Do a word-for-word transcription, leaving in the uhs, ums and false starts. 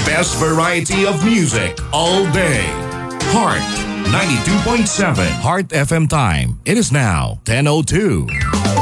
The best variety of music all day. Heart ninety-two point seven. Heart F M time. It is now ten oh two.